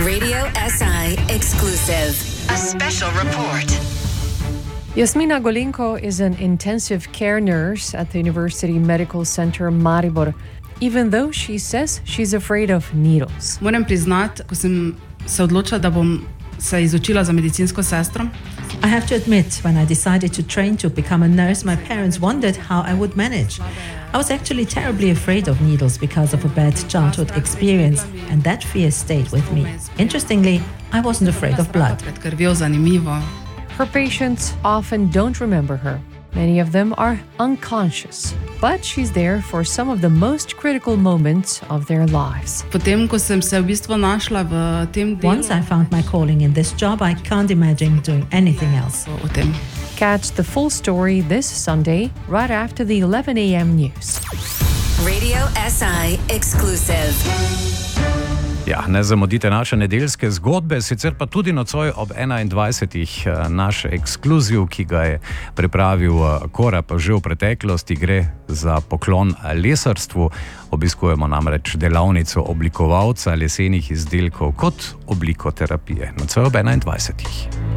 Radio SI exclusive. A special report. Jasmina Golenko is an intensive care nurse at the University Medical Center Maribor, even though she says she's afraid of needles. Moram priznati, ko sem se odločila, da bom se izučila za medicinsko sestro. I have to admit, when I decided to train to become a nurse, my parents wondered how I would manage. I was actually terribly afraid of needles because of a bad childhood experience, and that fear stayed with me. Interestingly, I wasn't afraid of blood. Pred krvjo zanimivo. Her patients often don't remember her. Many of them are unconscious, but she's there for some of the most critical moments of their lives. Potem, ko sem se v bistvu našla v tem delu, Once I found my calling in this job, I can't imagine doing anything else. o tem. Catch the full story this Sunday, right after the 11 a.m. news. Radio SI exclusive. Ja, ne zamudite naše nedeljske zgodbe, sicer pa tudi nocoj ob 21. Naš ekskluziv, ki ga je pripravil Korab že v preteklosti, gre za poklon lesarstvu. Obiskujemo namreč delavnico oblikovalca lesenih izdelkov kot oblikoterapije. Nocoj ob 21.